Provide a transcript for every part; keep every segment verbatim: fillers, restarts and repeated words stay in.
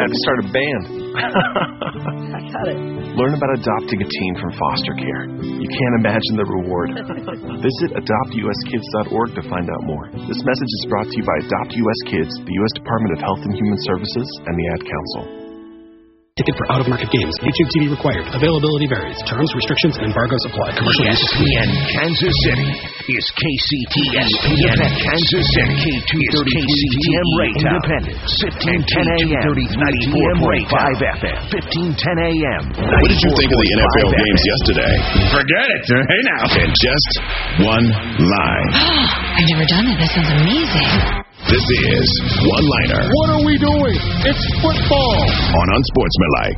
might have to start a band. I got it. Learn about adopting a teen from foster care. You can't imagine the reward. Visit adopt u s kids dot org to find out more. This message is brought to you by Adopt U S Kids, the U S Department of Health and Human Services, and the Ad Council. Ticket for out-of-market games. YouTube T V required. Availability varies. Terms, restrictions, and embargoes apply. Commercial E S P N Kansas City is K C T E S P N Kansas City. K two thirty K C T M Independence. fifteen ten A M. ninety-four point five F M. fifteen ten A M. What did you think of the N F L games yesterday? Forget it. Hey now. And just one line. I've never done it. That sounds amazing. This is One Liner. What are we doing? It's football. On Unsportsmanlike.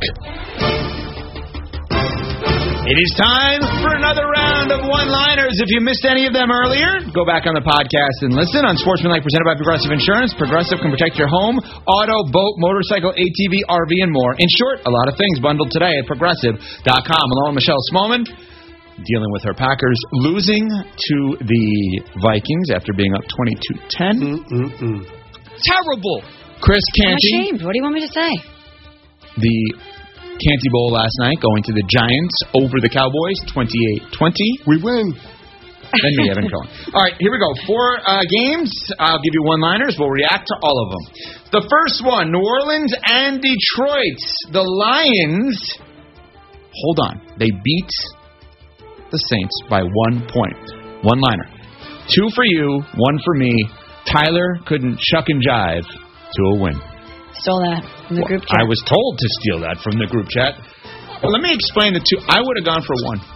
It is time for another round of one-liners. If you missed any of them earlier, go back on the podcast and listen. On Sportsmanlike, presented by Progressive Insurance. Progressive can protect your home, auto, boat, motorcycle, A T V, R V, and more. In short, a lot of things bundled today at Progressive dot com. Along with Michelle Smallman, dealing with her Packers losing to the Vikings after being up twenty-two ten. Mm-mm-mm. Terrible. Chris I'm Canty. ashamed. What do you want me to say? The Canty Bowl last night, going to the Giants over the Cowboys, twenty-eight twenty. We win. Then me, Evan Cohen. All right, here we go. Four uh, games. I'll give you one-liners. We'll react to all of them. The first one, New Orleans and Detroit. The Lions, hold on, they beat the Saints by one point. One-liner. Two for you, one for me. Tyler couldn't shuck and jive to a win. Stole that from the group chat. I was told to steal that from the group chat. Well, let me explain the two. I would have gone for one.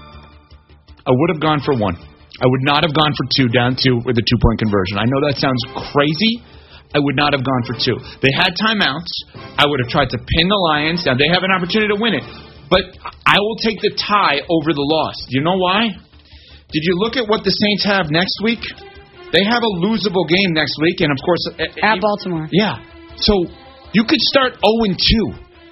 I would have gone for one. I would not have gone for two, down two with a two-point conversion. I know that sounds crazy. I would not have gone for two. They had timeouts. I would have tried to pin the Lions. Now, they have an opportunity to win it. But I will take the tie over the loss. Do you know why? Did you look at what the Saints have next week? They have a losable game next week, and, of course... At Baltimore. Yeah. So, you could start oh and two.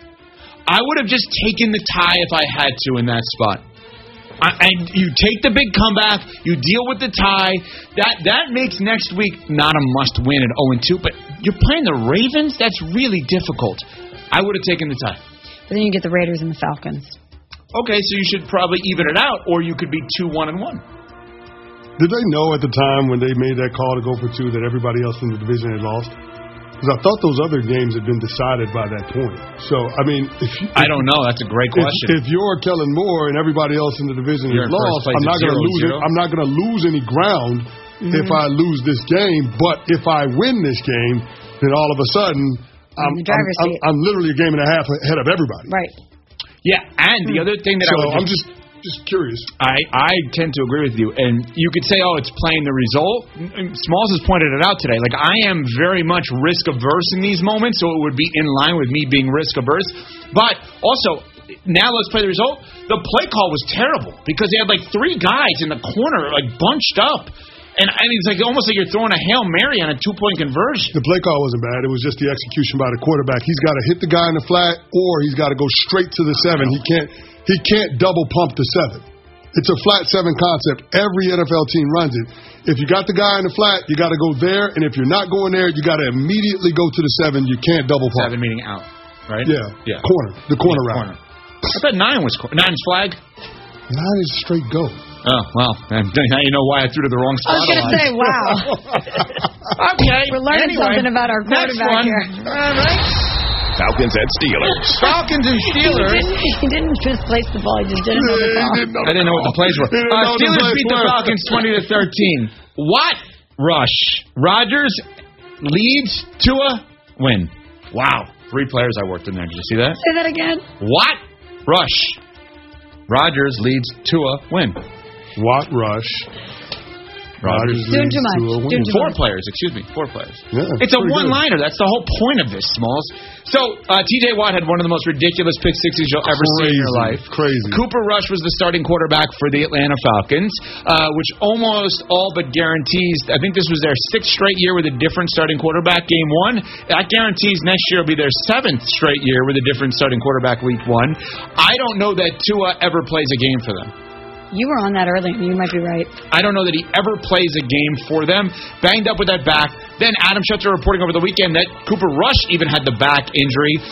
I would have just taken the tie if I had to in that spot. I, I, you take the big comeback, you deal with the tie. That that makes next week not a must-win at oh and two, but you're playing the Ravens? That's really difficult. I would have taken the tie. But then you get the Raiders and the Falcons. Okay, so you should probably even it out, or you could be two one and one. Did they know at the time when they made that call to go for two that everybody else in the division had lost? Because I thought those other games had been decided by that point. So, I mean, if you... If, I don't know. That's a great question. If, if you're Kellen Moore and everybody else in the division you're is lost, I'm not going to lose it. I'm not going to lose any ground mm-hmm. if I lose this game. But if I win this game, then all of a sudden, I'm, I'm, I'm, I'm literally a game and a half ahead of everybody. Right. Yeah, and the other thing that so I would... I'm just... Just curious. I, I tend to agree with you. And you could say, oh, it's playing the result. Smalls has pointed it out today. Like, I am very much risk-averse in these moments, so it would be in line with me being risk-averse. But also, now let's play the result. The play call was terrible because they had, like, three guys in the corner, like, bunched up. And I mean, it's like almost like you're throwing a Hail Mary on a two-point conversion. The play call wasn't bad. It was just the execution by the quarterback. He's got to hit the guy in the flat, or he's got to go straight to the seven. He can't he can't double pump the seven. It's a flat seven concept. Every N F L team runs it. If you got the guy in the flat, you got to go there. And if you're not going there, you got to immediately go to the seven. You can't double pump. Seven meaning out, right? Yeah. Yeah. Corner. The corner yeah, route. Corner. I thought nine was cor- nine's flag. Nine is straight go. Oh, well, now you know why I threw to the wrong spot. I was going to say, wow. Okay. We're learning anyway, something about our quarterback here. All right. Falcons at Steelers. Falcons and Steelers. He didn't, he didn't misplace the ball. He just didn't know the call. I didn't know what the plays were. Uh, Steelers beat the Falcons twenty to thirteen. What rush? Rodgers leads to a win. Wow. Three players I worked in there. Did you see that? Say that again. What rush? Rodgers leads to a win. What rush? Rodgers doing too much. Doing too Four much. players, excuse me. Four players. Yeah, it's a one-liner. Good. That's the whole point of this, Smalls. So, uh, T J Watt had one of the most ridiculous pick sixes you'll ever Crazy. see in your life. Crazy. Cooper Rush was the starting quarterback for the Atlanta Falcons, uh, which almost all but guarantees, I think this was their sixth straight year with a different starting quarterback game one. That guarantees next year will be their seventh straight year with a different starting quarterback week one. I don't know that Tua ever plays a game for them. You were on that early. You might be right. I don't know that he ever plays a game for them. Banged up with that back. Then Adam Schefter reporting over the weekend that Cooper Rush even had the back injury.